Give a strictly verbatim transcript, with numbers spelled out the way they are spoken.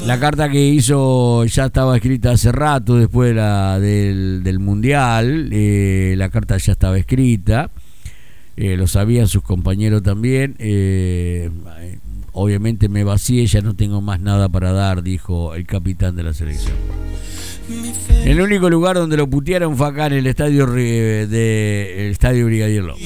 La carta que hizo ya estaba escrita hace rato, después de la, del, del Mundial. Eh, la carta ya estaba escrita. Eh, lo sabían sus compañeros también. Eh, obviamente me vacié, ya no tengo más nada para dar, dijo el capitán de la selección. El único lugar donde lo putearon fue acá en el estadio de, el estadio Brigadier López.